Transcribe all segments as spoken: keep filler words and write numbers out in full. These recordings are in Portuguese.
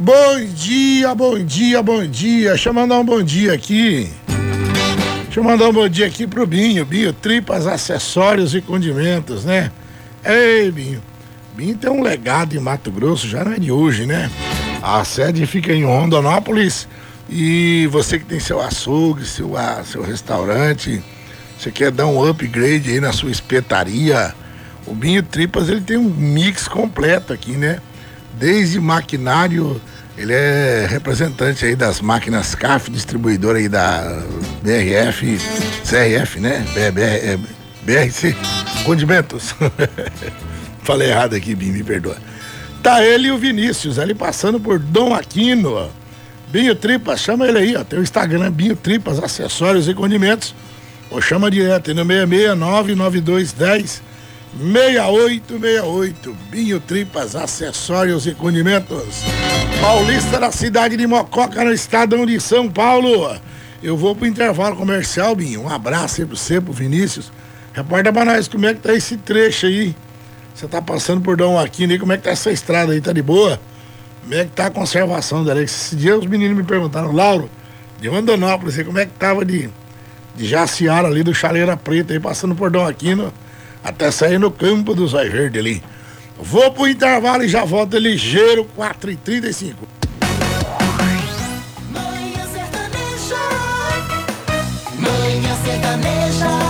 Bom dia, bom dia, bom dia. Deixa eu mandar um bom dia aqui. Deixa eu mandar um bom dia aqui pro Binho. Binho Tripas, acessórios e condimentos, né? Ei, Binho. Binho tem um legado em Mato Grosso, já não é de hoje, né? A sede fica em Rondonópolis. E você que tem seu açougue, seu, ah, seu restaurante, você quer dar um upgrade aí na sua espetaria, o Binho Tripas, ele tem um mix completo aqui, né? Desde maquinário, ele é representante aí das máquinas C A F, distribuidor aí da B R F, C R F, né? B R C, Condimentos. Falei errado aqui, Binho, me perdoa. Tá ele e o Vinícius ali passando por Dom Aquino, ó. Binho Tripas, chama ele aí, ó. Tem o Instagram, Binho Tripas, acessórios e condimentos. Ou chama direto no seis seis nove nove dois um zero seis oito seis oito. Binho Tripas, acessórios e condimentos. Paulista da cidade de Mococa, no estadão de São Paulo. Eu vou pro intervalo comercial, Binho. Um abraço aí pro você, pro Vinícius. Reporta pra nós como é que tá esse trecho aí. Você tá passando por Dom Aquino aí, como é que tá essa estrada aí? Tá de boa? Como é que tá a conservação dela? Esse dia os meninos me perguntaram, Lauro, de Rondonópolis, como é que tava de, de Jaciara ali, do Chaleira Preta, aí passando por Dom Aquino, até sair no campo do Zóio Verde ali. Vou pro intervalo e já volto ligeiro, quatro e trinta e cinco. Manhã Sertaneja, Manhã Sertaneja,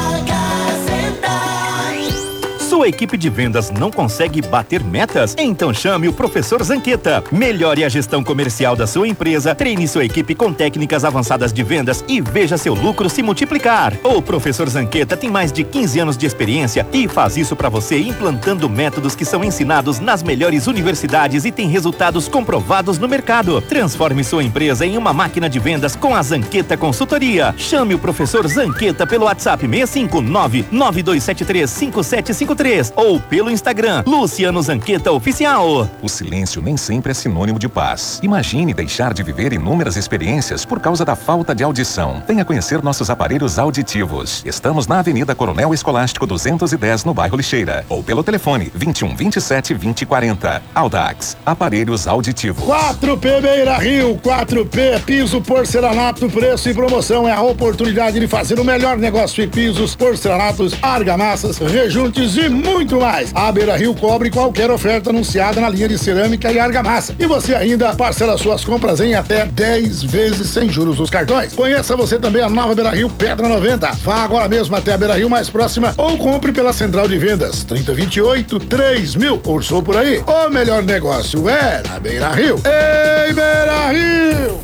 Sua equipe de vendas não consegue bater metas? Então chame o professor Zanqueta. Melhore a gestão comercial da sua empresa, treine sua equipe com técnicas avançadas de vendas e veja seu lucro se multiplicar. O professor Zanqueta tem mais de quinze anos de experiência e faz isso para você implantando métodos que são ensinados nas melhores universidades e tem resultados comprovados no mercado. Transforme sua empresa em uma máquina de vendas com a Zanqueta Consultoria. Chame o professor Zanqueta pelo WhatsApp seis cinco nove nove dois sete três cinco sete cinco três ou pelo Instagram Luciano Zanqueta Oficial. O silêncio nem sempre é sinônimo de paz. Imagine deixar de viver inúmeras experiências por causa da falta de audição. Venha conhecer nossos aparelhos auditivos. Estamos na Avenida Coronel Escolástico duzentos e dez, no bairro Lixeira, ou pelo telefone vinte e um, vinte e sete, vinte, quarenta. Audax, aparelhos auditivos. quatro P Beira Rio, quatro P, piso porcelanato, preço e promoção. É a oportunidade de fazer o melhor negócio em pisos, porcelanatos, argamassas, rejuntes e muito mais. A Beira Rio cobre qualquer oferta anunciada na linha de cerâmica e argamassa. E você ainda parcela suas compras em até dez vezes sem juros nos cartões. Conheça você também a nova Beira Rio Pedra noventa. Vá agora mesmo até a Beira Rio mais próxima ou compre pela central de vendas trinta vinte e oito, três mil. Orçou por aí? O melhor negócio é na Beira Rio. Ei, Beira Rio!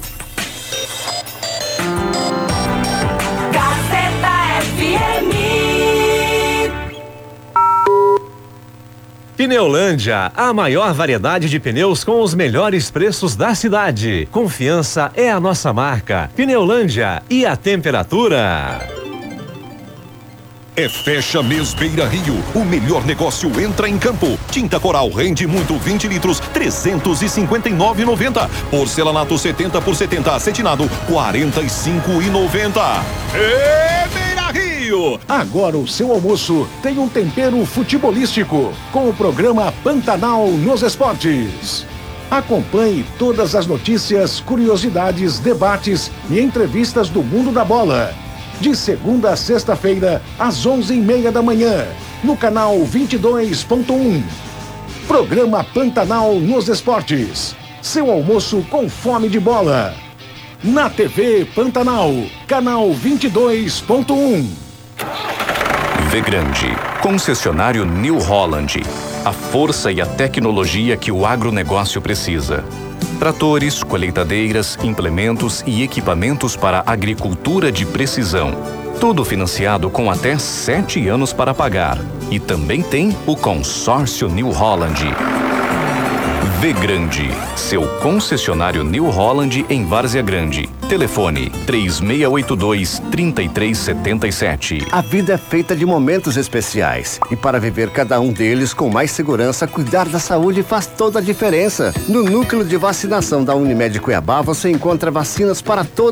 Gazeta F M. Pneulândia, a maior variedade de pneus com os melhores preços da cidade. Confiança é a nossa marca. Pneulândia. E a temperatura? É Fecha Mês Beira Rio. O melhor negócio entra em campo. Tinta Coral rende muito vinte litros, trezentos e cinquenta e nove reais e noventa centavos. Porcelanato setenta por setenta acetinado, quarenta e cinco reais e noventa centavos. É Beira Rio! Agora o seu almoço tem um tempero futebolístico com o programa Pantanal nos Esportes. Acompanhe todas as notícias, curiosidades, debates e entrevistas do mundo da bola. De segunda a sexta-feira, às onze e meia da manhã, no canal vinte e dois ponto um. Programa Pantanal nos Esportes. Seu almoço com fome de bola. Na T V Pantanal, canal vinte e dois ponto um. V Grande, concessionário New Holland. A força e a tecnologia que o agronegócio precisa. Tratores, colheitadeiras, implementos e equipamentos para agricultura de precisão. Tudo financiado com até sete anos para pagar. E também tem o consórcio New Holland. V Grande, seu concessionário New Holland em Várzea Grande. Telefone três seis oito dois, três três sete sete. A vida é feita de momentos especiais. E para viver cada um deles com mais segurança, cuidar da saúde faz toda a diferença. No núcleo de vacinação da Unimed Cuiabá, você encontra vacinas para todos